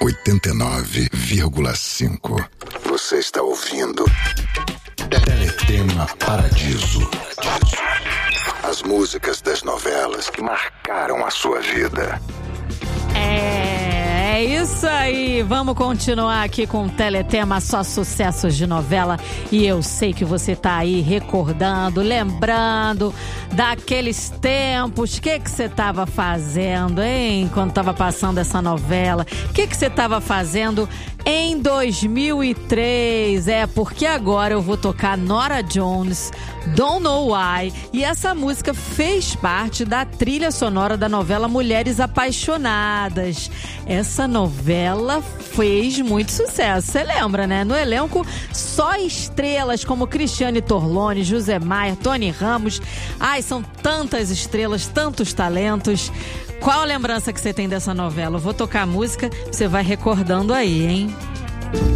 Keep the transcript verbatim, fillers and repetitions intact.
oitenta e nove vírgula cinco. Você está ouvindo Teletema Paradiso. As músicas das novelas que marcaram a sua vida. É, é isso aí. Vamos continuar aqui com o Teletema, só sucessos de novela. E eu sei que você tá aí recordando, lembrando daqueles tempos. O que que você tava fazendo, hein? Quando tava passando essa novela. O que que você tava fazendo em dois mil e três? É, porque agora eu vou tocar Norah Jones, Don't Know Why. E essa música fez parte da trilha sonora da novela Mulheres Apaixonadas. Essa novela fez muito sucesso, você lembra, né? No elenco, só estrelas como Cristiane Torlone, José Maier, Tony Ramos. Ai, são tantas estrelas, tantos talentos. Qual a lembrança que você tem dessa novela? Eu vou tocar a música, você vai recordando aí, hein?